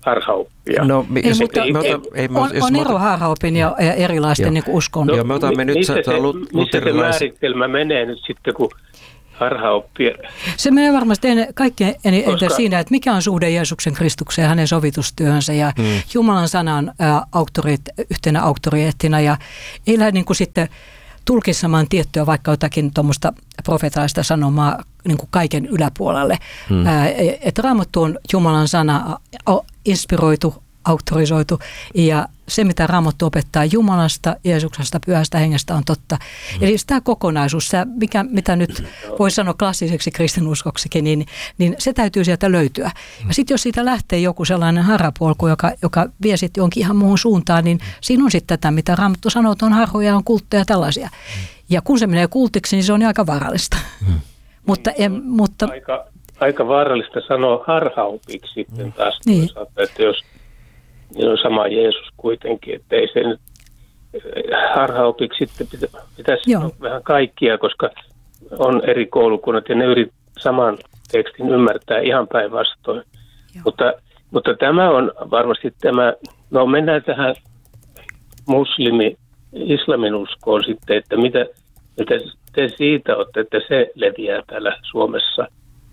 harhaoppia. No, ei, jos, mutta, ei, me ota, ei, on, jos on ero harhaopin ja, ja erilaisten niin uskonnon. No, joo, me otamme mi, nyt missä se, missä se määrittelmä menee nyt sitten, kun harhaoppia? Se menee varmasti kaikkein eniten Koska... siinä, että mikä on suhde Jeesuksen Kristukseen ja hänen sovitustyöhönsä ja hmm. Jumalan sanan ä, auktorit, yhtenä auktoriteettina. Ja ei lähde niin kuin sitten tulkitsemaan tiettyä vaikka jotakin tuommoista profeetallista sanomaa niin kuin kaiken yläpuolelle. Hmm. Ä, että Raamattu on Jumalan sana inspiroitu, auktorisoitu ja se, mitä Raamattu opettaa Jumalasta, Jeesuksesta, Pyhästä Hengestä on totta. Mm. Eli tämä kokonaisuus, se, mikä, mitä nyt voi sanoa klassiseksi kristinuskoksikin, niin, niin se täytyy sieltä löytyä. Mm. Ja sitten jos siitä lähtee joku sellainen harhapolku, joka, joka vie sitten jonkin ihan muuhun suuntaan, niin siinä on sitten tätä, mitä Raamattu sanoo, että on harhoja, on kultteja ja tällaisia. Mm. Ja kun se menee kultiksi, niin se on aika vaarallista. Mm. mutta, en, mutta aika, aika vaarallista sanoa harhaopiksi sitten taas. Niin. Toisaalta, että jos niin on sama Jeesus kuitenkin, että ei se nyt harhaopiksi sitten pitä, pitäisi Joo. vähän kaikkia, koska on eri koulukunnat ja ne yrittävät saman tekstin ymmärtää ihan päinvastoin. Mutta, mutta tämä on varmasti tämä, no mennään tähän muslimi, islamin uskoon sitten, että mitä, mitä te siitä olette, että se leviää täällä Suomessa,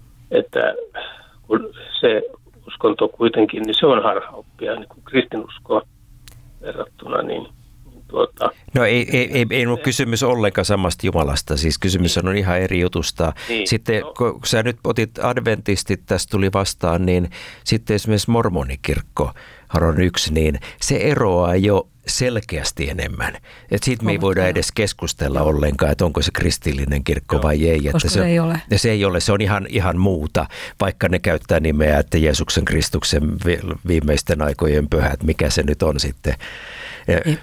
että kun se uskonto kuitenkin, niin se on harhaoppia, niin kuin kristinuskoa verrattuna, niin, niin tuota... No ei, ei, ei, ei ole kysymys ollenkaan samasta Jumalasta, siis kysymys niin. on ihan eri jutusta. Niin. Sitten no. kun sä nyt otit adventistit, tästä tuli vastaan, niin sitten esimerkiksi mormonikirkko, Haron yksi, niin se eroaa jo selkeästi enemmän. Että siitä me ei voida edes keskustella ollenkaan, että onko se kristillinen kirkko Joo. vai ei. Että Koska se, se ei ole. Se ei ole, se on ihan, ihan muuta, vaikka ne käyttää nimeä, että Jeesuksen Kristuksen viimeisten aikojen pyhät, mikä se nyt on sitten. Niin.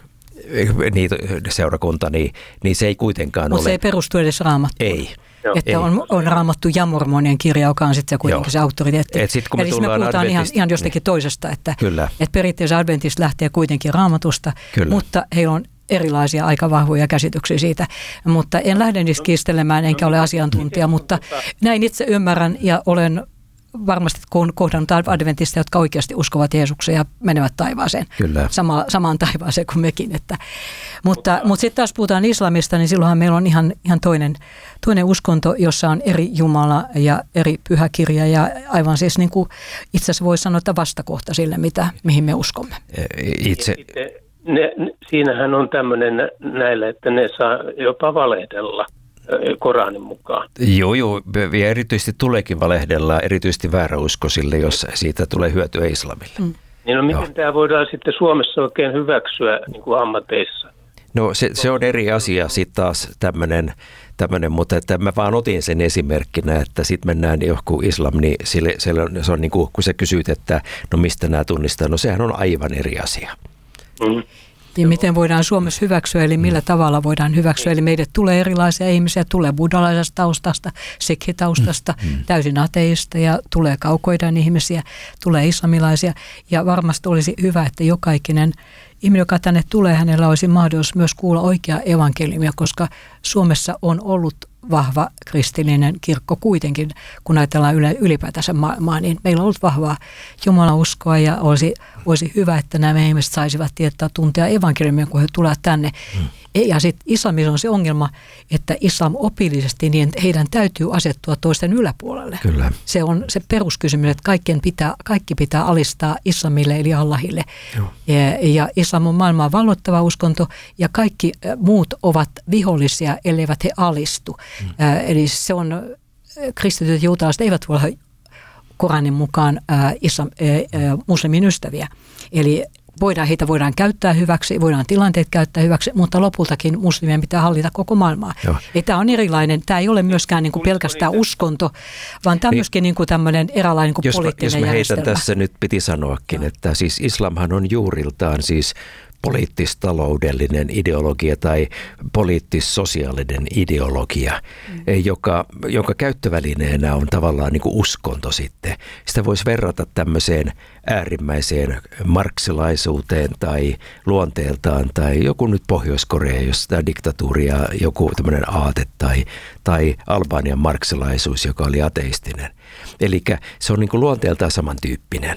Niitä seurakunta, niin, niin se ei kuitenkaan Mut ole. Mutta se ei perustu edes Raamattuun. Ei. Että ei. On, on Raamattu ja mormonien kirja, joka on sitten se kuitenkin se auktoriteetti. Et sit, kun me Eli me puhutaan ihan, ihan jostakin niin. toisesta, että, että perinteisesti adventista lähtee kuitenkin Raamatusta, Kyllä. mutta heillä on erilaisia aika vahvoja käsityksiä siitä. Mutta en lähde niistä kiistelemään, enkä ole asiantuntija, mutta näin itse ymmärrän ja olen varmasti kohdannut adventista, jotka oikeasti uskovat Jeesukseen ja menevät taivaaseen. Sama, samaan taivaaseen kuin mekin. Että. Mutta, mutta sitten taas puhutaan islamista, niin silloinhan meillä on ihan, ihan toinen, toinen uskonto, jossa on eri Jumala ja eri pyhäkirja ja aivan siis niin kuin itse asiassa voi sanoa, että vastakohta sille, mitä, mihin me uskomme. Itse. Ne, siinähän on tämmöinen näillä, että ne saa jopa valehdella Koranin mukaan. Joo, joo, ja erityisesti tuleekin valehdella, erityisesti vääräuskoisille, jos siitä tulee hyötyä islamille. Mm. Niin no miten joo. tämä voidaan sitten Suomessa oikein hyväksyä niin kuin ammateissa? No se, se on eri asia sitten taas tämmöinen, tämmöinen, mutta että mä vaan otin sen esimerkkinä, että sitten mennään johonkin islam, niin sille, sille on, se on niin kuin, kun sä kysyt, että no mistä nämä tunnistaa, no sehän on aivan eri asia. Mm. Niin miten voidaan Suomessa hyväksyä, eli millä tavalla voidaan hyväksyä. Eli meille tulee erilaisia ihmisiä, tulee buddhalaisesta taustasta, sikhitaustasta, mm. täysin ateista ja tulee kaukoidän ihmisiä, tulee islamilaisia. Ja varmasti olisi hyvä, että jokaikinen ihminen, joka tänne tulee, hänellä olisi mahdollisuus myös kuulla oikeaa evankeliumia, koska Suomessa on ollut vahva kristillinen kirkko kuitenkin, kun ajatellaan ylipäätänsä maailmaa, niin meillä on ollut vahvaa jumalauskoa ja olisi, olisi hyvä, että nämä ihmiset saisivat tietää tuntea evankeliumia, kun he tulevat tänne. Hmm. Ja sitten islamissa on se ongelma, että islam opillisesti, niin heidän täytyy asettua toisten yläpuolelle. Kyllä. Se on se peruskysymys, että kaikkien pitää, kaikki pitää alistaa islamille eli Allahille. Ja, ja islam on maailman valloittava uskonto ja kaikki muut ovat vihollisia, elleivät he alistu. Hmm. Eli se on, kristityt ja juutalaiset eivät voi olla Koranin mukaan ää, islam, ää, muslimin ystäviä. Eli Voidaan, heitä voidaan käyttää hyväksi, voidaan tilanteet käyttää hyväksi, mutta lopultakin muslimien pitää hallita koko maailmaa. Ei, tämä on erilainen, tämä ei ole myöskään niin kuin pelkästään uskonto, vaan tämä on niin, myöskin niin kuin tämmöinen eräänlainen niin kuin jos poliittinen mä, jos mä järjestelmä. heitän tässä nyt piti sanoakin, että siis islamhan on juuriltaan siis poliittis-taloudellinen ideologia tai poliittis-sosiaalinen ideologia, mm. joka, jonka käyttövälineenä on tavallaan niin kuin uskonto sitten. Sitä voisi verrata tämmöiseen äärimmäiseen marksilaisuuteen tai luonteeltaan tai joku nyt Pohjois-Korea, jos tämä diktatuuri ja joku tämmöinen aate tai, tai Albanian marksilaisuus, joka oli ateistinen. Eli se on niin kuin luonteeltaan samantyyppinen.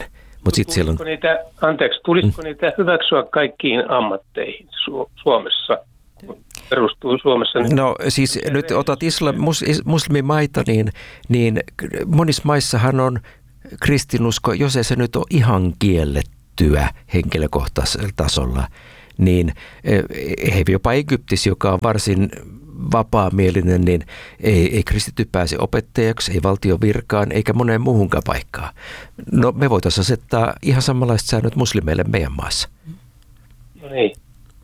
Mut sit siellä on... niitä, anteeksi, tulisiko mm. niitä hyväksyä kaikkiin ammatteihin Su- Suomessa? Perustuu Suomessa. Niin no siis nyt otat islam, mus, muslimimaita, niin, niin monissa maissahan on kristinusko, jos ei se nyt ole ihan kiellettyä henkilökohtaisella tasolla, niin he jopa Egyptissä, joka on varsin vapaamielinen, niin ei, ei kristitty pääse opettajaksi, ei valtion virkaan eikä moneen muuhunkaan paikkaan. No me voitaisiin asettaa ihan samanlaiset säännöt muslimeille meidän maassa. No niin.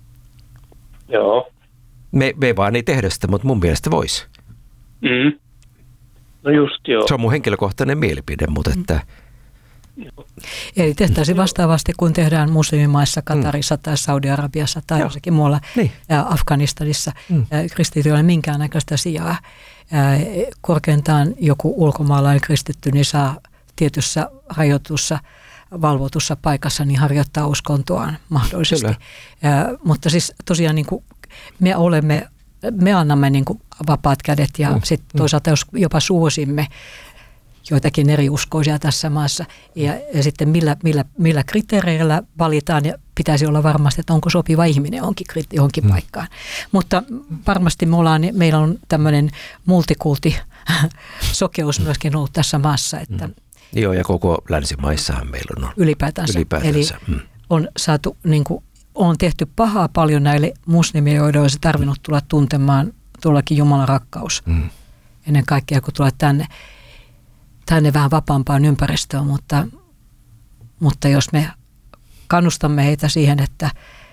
Joo. Me, me vaan ei tehdä sitä, mutta mun mielestä voisi. Mm. No just joo. Se on mun henkilökohtainen mielipide, mutta että... Eli tehtäisiin vastaavasti, kun tehdään muslimimaissa, Katarissa mm. tai Saudi-Arabiassa tai jossakin muualla niin. Afganistanissa. Mm. Kristityillä ei ole minkäännäköistä sijaa. Korkeintaan joku ulkomaalainen kristitty niin saa tietyssä rajoitussa, valvotussa paikassa niin harjoittaa uskontoaan mahdollisesti. Ja, mutta siis tosiaan niin kuin me olemme, me annamme niin kuin vapaat kädet ja mm. sitten toisaalta jos jopa suosimme joitakin eri uskoisia tässä maassa. Ja, ja sitten millä, millä, millä kriteereillä valitaan ja pitäisi olla varmasti, että onko sopiva ihminen johonkin, johonkin mm. paikkaan. Mutta varmasti me ollaan, meillä on tämmöinen multikulti-sokeus myöskin ollut tässä maassa. Että mm. Joo, ja koko länsimaissahan meillä on ylipäätänsä. ylipäätänsä. Eli mm. on saatu, niin kuin, on tehty pahaa paljon näille muslimille, joiden olisi tarvinnut tulla tuntemaan tuollakin Jumalan rakkaus. Mm. Ennen kaikkea, kun tulee tänne. tänne vähän vapaampaan ympäristöön, mutta, mutta jos me kannustamme heitä siihen, että,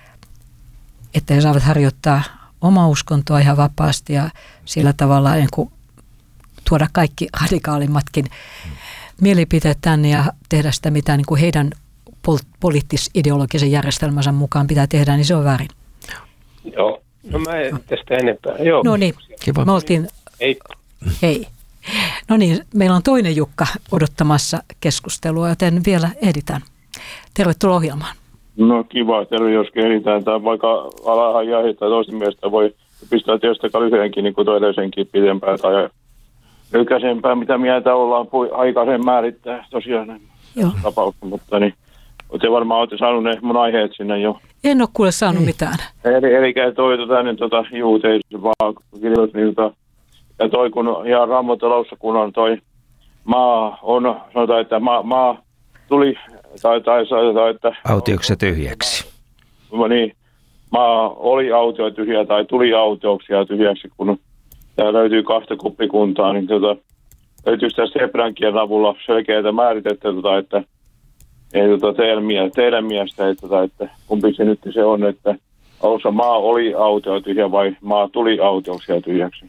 että he saavat harjoittaa omaa uskontoa ihan vapaasti ja sillä tavalla niin kuin tuoda kaikki radikaalimmatkin mielipiteet tänne ja tehdä sitä, mitä niin kuin heidän poliittis-ideologisen järjestelmänsä mukaan pitää tehdä, niin se on väärin. Joo, no mä en tästä enempää. Joo. No niin, kiva. Me oltiin... Hei. Hei. No niin, meillä on toinen Jukka odottamassa keskustelua, joten vielä ehditään. Tervetuloa ohjelmaan. No kiva, terve, jos ehditään. Tai vaikka alahan jahittaa toisten mielestä voi pistää tietysti lyhyenkin niin kuin toisenkin pidempään tai lykäisempään, mitä mieltä ollaan aikaisen määrittää tosiaan tapauksessa, mutta niin, olette varmaan olette saanut ne mun aiheet sinne jo. En ole kuule saanut Ei. mitään. Eli, eli toi tota, niin, tota, juu, teistä vaan kirjoitus, niin tota, ja toi kun ihan Raamatussa, kun on toi maa on, sanotaan, että maa, maa tuli, tai, tai sanotaan, että... Autioksi ja tyhjäksi. No niin, maa oli autio tyhjä tai tuli autioksi ja tyhjäksi, kun täällä löytyy kahta kuppikuntaa, niin tota, löytyy tässä hebrean kielen avulla selkeää määritettä, tota, että ei tota, teidän, teidän mielestä, että, tota, että kumpi se nyt se on, että alussa maa oli autio tyhjä vai maa tuli autioksi ja tyhjäksi.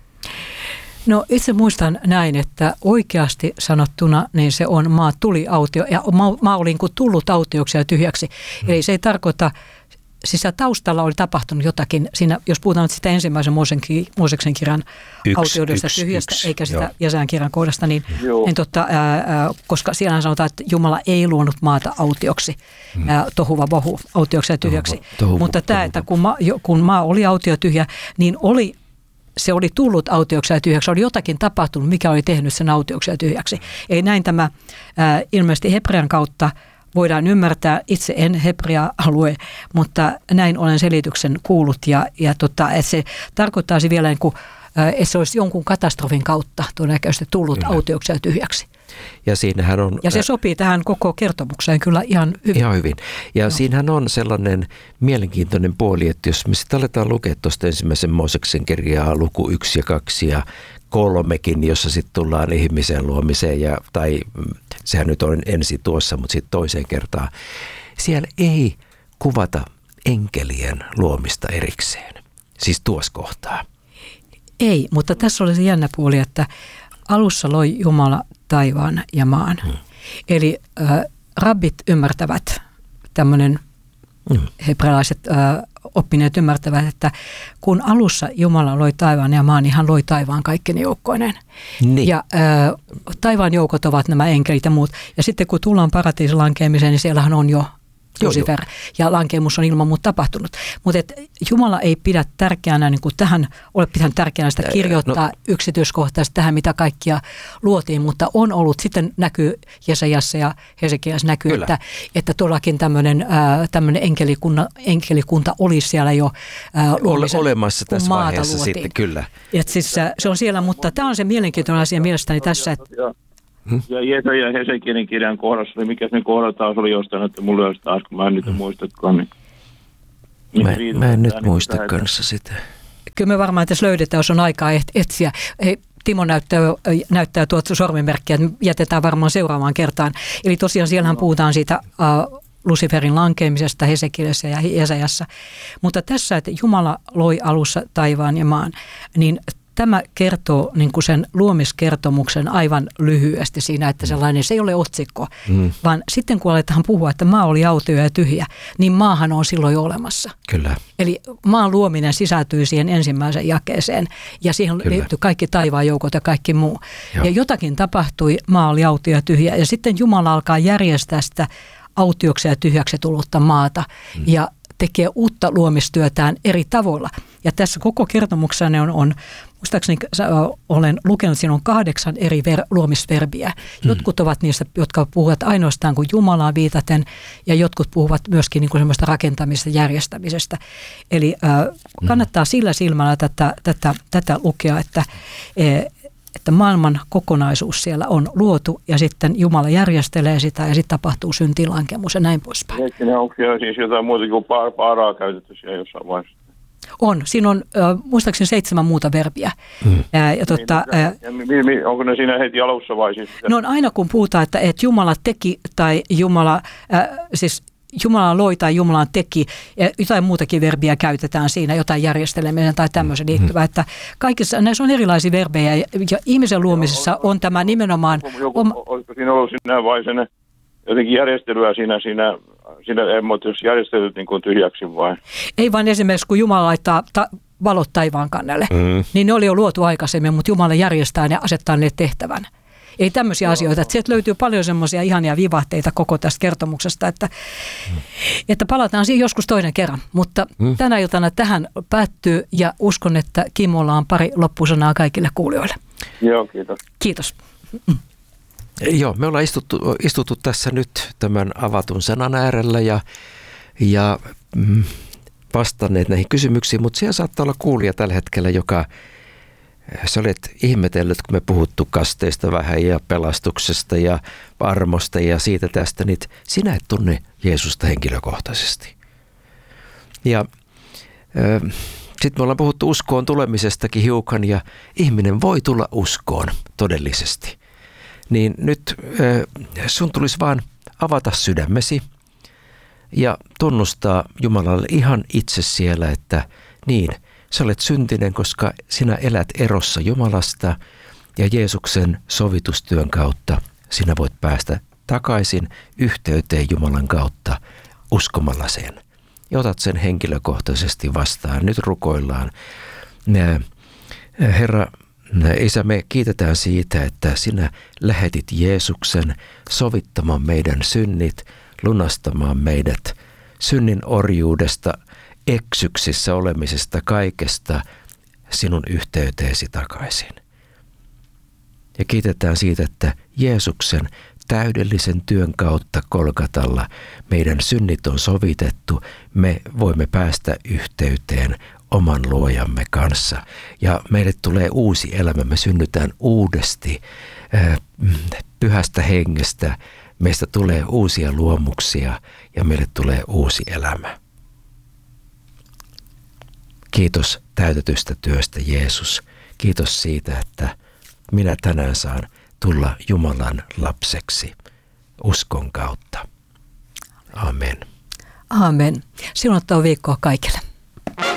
No itse muistan näin, että oikeasti sanottuna niin se on maa tuli autio ja maa, maa oli niin kuin tullut autioksi ja tyhjäksi. Hmm. Eli se ei tarkoita, siis taustalla oli tapahtunut jotakin, siinä, jos puhutaan sitä ensimmäisen Mooseksen kirjan yksi, autioudesta yksi, tyhjästä, yksi, eikä sitä Jesään kirjan kohdasta, niin, niin totta, ää, ää, koska siellä sanotaan, että Jumala ei luonut maata autioksi, hmm. ää, tohuva bohu, autioksi ja tyhjäksi. Tohuva, tohuva, Mutta tohuva. Tämä, että kun maa, kun maa oli autio tyhjä, niin oli se oli tullut autioksi ja tyhjäksi, oli jotakin tapahtunut, mikä oli tehnyt sen autioksi ja tyhjäksi. Ei näin tämä ää, ilmeisesti hebrean kautta voidaan ymmärtää, itse en hebrea alue, mutta näin olen selityksen kuullut ja, ja tota, että se tarkoittaisi vielä, niin kuin, ää, että se olisi jonkun katastrofin kautta todennäköisesti tullut kyllä. autioksi ja tyhjäksi. Ja, siinähän on, ja se sopii tähän koko kertomukseen kyllä ihan hyvin. Ihan hyvin. Ja no. siinähän on sellainen mielenkiintoinen puoli, että jos me sitten aletaan lukea tuosta ensimmäisen Mooseksen kirjaa luku yksi ja kaksi ja kolmekin, jossa sitten tullaan ihmisen luomiseen, ja, tai sehän nyt on ensin tuossa, mutta sitten toiseen kertaan. Siellä ei kuvata enkelien luomista erikseen, siis tuossa kohtaa. Ei, mutta tässä oli se jännä puoli, että alussa loi Jumala taivaan ja maan. Hmm. Eli äh, rabbit ymmärtävät, tämmöinen hmm. hebrealaiset äh, oppineet ymmärtävät, että kun alussa Jumala loi taivaan ja maan, niin hän loi taivaan kaikkine joukkoineen. Niin. Ja äh, taivaan joukot ovat nämä enkelit ja muut. Ja sitten kun tullaan paratiisin lankeamiseen, niin siellähän on jo Lucifer, ja lankeemus on ilman muuta tapahtunut. Mutta Jumala ei pidä tärkeänä, niin kuin tähän, ole pitänyt tärkeänä sitä kirjoittaa no. yksityiskohtaisesti tähän, mitä kaikkia luotiin, mutta on ollut, sitten näkyy Jesajassa ja Hesekias näkyy, että, että todellakin tämmöinen enkelikunta, enkelikunta oli siellä jo ää, luomisen, olemassa tässä vaiheessa luotiin. Sitten, kyllä. Et siis, se on siellä, mutta tämä on se mielenkiintoinen asia mielestäni tässä, että Hmm? Ja Jesaja ja Hesekielin kirjan kohdassa oli, mikä ne kohdat taas oli jostain, että mulla olisi taas, kun mä en nyt hmm. muistakaan. Niin, niin mä, mä en nyt niin muista sitä, kanssa sitä. Kyllä me varmaan tässä löydetään, jos on aikaa etsiä. Hei, Timo näyttää, näyttää tuota sormimerkkiä, että jätetään varmaan seuraavaan kertaan. Eli tosiaan siellähän puhutaan siitä uh, Luciferin lankeamisesta Hesekielessä ja Jesajassa. Mutta tässä, että Jumala loi alussa taivaan ja maan, niin tämä kertoo niin kuin sen luomiskertomuksen aivan lyhyesti siinä, että sellainen, se ei ole otsikko, mm. vaan sitten kun aletaan puhua, että maa oli autio ja tyhjä, niin maahan on silloin jo olemassa. Kyllä. Eli maan luominen sisältyy siihen ensimmäiseen jakeeseen ja siihen Kyllä. liittyy kaikki taivaan joukot ja kaikki muu. Joo. Ja jotakin tapahtui, maa oli autio ja tyhjä ja sitten Jumala alkaa järjestää sitä autioksi ja tyhjäksi tullutta maata mm. ja tekee uutta luomistyötään eri tavoilla. Ja tässä koko kertomuksessa on, on muistaakseni olen lukenut, siinä on kahdeksan eri ver, luomisverbiä. Jotkut ovat niistä, jotka puhuvat ainoastaan kuin Jumalaa viitaten, ja jotkut puhuvat myöskin niin kuin semmoista rakentamisesta, järjestämisestä. Eli äh, kannattaa sillä silmällä tätä, tätä, tätä lukea, että, että maailman kokonaisuus siellä on luotu, ja sitten Jumala järjestelee sitä, ja sitten tapahtuu syntilankemus ja näin poispäin. Onko siellä siis jotain muuta kuin paaraa käytetty siellä jossain vaiheessa? On. Siinä on äh, muistaakseni seitsemän muuta verbiä. Mm. Ää, ja totta, ää, ja mi, mi, onko ne siinä heti alussa vai siis? No on aina kun puhutaan, että, että Jumala teki tai Jumala, äh, siis Jumala loi tai Jumala teki, ja jotain muutakin verbiä käytetään siinä, jotain järjestelemisen tai tämmöisen liittyvää. Mm. Että kaikissa näissä on erilaisia verbejä ja, ja ihmisen luomisessa on, on tämä nimenomaan... Joku, om... Olisiko siinä ollut siinä vai sen jotenkin järjestelyä siinä... siinä Siinä emotiivisesti järjestelyt niin kuin tyhjäksi vai? Ei vaan esimerkiksi, kun Jumala laittaa ta- valot taivaan kannelle, mm. niin ne oli jo luotu aikaisemmin, mutta Jumala järjestää ne, asettaa ne tehtävän. Ei tämmöisiä no, asioita. Että sieltä löytyy paljon semmoisia ihania vivahteita koko tästä kertomuksesta, että, mm. että palataan siihen joskus toinen kerran. Mutta mm. tänä iltana tähän päättyy ja uskon, että Kimolla on pari loppusanaa kaikille kuulijoille. Joo, kiitos. Kiitos. Mm. Joo, me ollaan istuttu, istuttu tässä nyt tämän avatun sanan äärellä ja, ja mm, vastanneet näihin kysymyksiin, mutta siellä saattaa olla kuulija tällä hetkellä, joka sä olet ihmetellyt, kun me puhuttu kasteista vähän ja pelastuksesta ja armosta ja siitä tästä, niin sinä et tunne Jeesusta henkilökohtaisesti. Ja äh, sitten me ollaan puhuttu uskoon tulemisestakin hiukan ja ihminen voi tulla uskoon todellisesti. Niin nyt sun tulisi vaan avata sydämesi ja tunnustaa Jumalalle ihan itse siellä, että niin, sä olet syntinen, koska sinä elät erossa Jumalasta ja Jeesuksen sovitustyön kautta sinä voit päästä takaisin yhteyteen Jumalan kautta uskomalla sen. Ja otat sen henkilökohtaisesti vastaan. Nyt rukoillaan. Herra, Isä, me kiitetään siitä, että sinä lähetit Jeesuksen sovittamaan meidän synnit, lunastamaan meidät synnin orjuudesta, eksyksissä olemisesta, kaikesta sinun yhteyteesi takaisin. Ja kiitetään siitä, että Jeesuksen täydellisen työn kautta Golgatalla meidän synnit on sovitettu, me voimme päästä yhteyteen oman luojamme kanssa. Ja meille tulee uusi elämä, me synnytään uudesti pyhästä hengestä, meistä tulee uusia luomuksia ja meille tulee uusi elämä. Kiitos täytetystä työstä, Jeesus. Kiitos siitä, että minä tänään saan tulla Jumalan lapseksi uskon kautta. Amen. Amen. Siunattua viikkoa kaikille.